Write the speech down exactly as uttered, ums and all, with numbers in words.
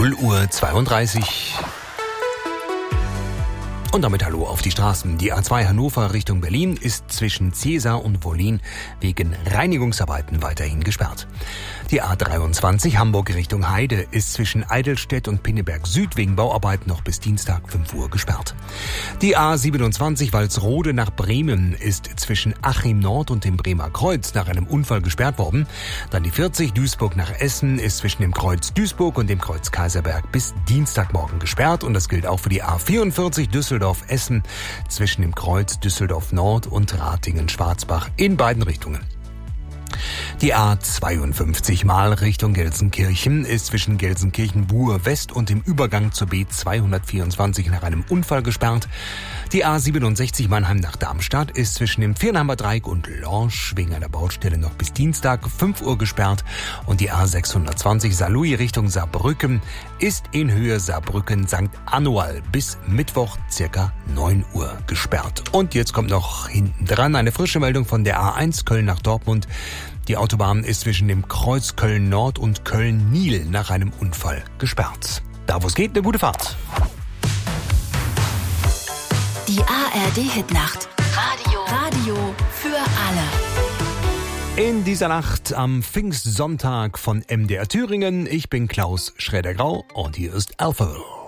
null Uhr zweiunddreißig. Und damit hallo auf die Straßen. Die A zwei Hannover Richtung Berlin ist zwischen Cäsar und Wollin wegen Reinigungsarbeiten weiterhin gesperrt. Die A dreiundzwanzig Hamburg Richtung Heide ist zwischen Eidelstedt und Pinneberg Süd wegen Bauarbeiten noch bis Dienstag fünf Uhr gesperrt. Die A siebenundzwanzig Walsrode nach Bremen ist zwischen Achim Nord und dem Bremer Kreuz nach einem Unfall gesperrt worden. Dann die vierzig Duisburg nach Essen ist zwischen dem Kreuz Duisburg und dem Kreuz Kaiserberg bis Dienstagmorgen gesperrt. Und das gilt auch für die A vierundvierzig Düsseldorf-Essen zwischen dem Kreuz Düsseldorf Nord und Ratingen-Schwarzbach in beiden Richtungen. Die A zweiundfünfzig Mal Richtung Gelsenkirchen ist zwischen Gelsenkirchen-Buhr West und dem Übergang zur B zweihundertvierundzwanzig nach einem Unfall gesperrt. Die A siebenundsechzig Mannheim nach Darmstadt ist zwischen dem Viernheimer Dreieck und Lorsch wegen einer Baustelle noch bis Dienstag fünf Uhr gesperrt. Und die A sechshundertzwanzig Saarlouis Richtung Saarbrücken ist in Höhe Saarbrücken-Sankt Annual bis Mittwoch circa neun Uhr gesperrt. Und jetzt kommt noch hinten dran eine frische Meldung von der A eins Köln nach Dortmund. Die Autobahn ist zwischen dem Kreuz Köln-Nord und Köln-Niel nach einem Unfall gesperrt. Da wo es geht, eine gute Fahrt. Die A R D-Hitnacht. Radio. Radio für alle. In dieser Nacht am Pfingstsonntag von M D R Thüringen. Ich bin Klaus Schräder-Grau und hier ist Alpha.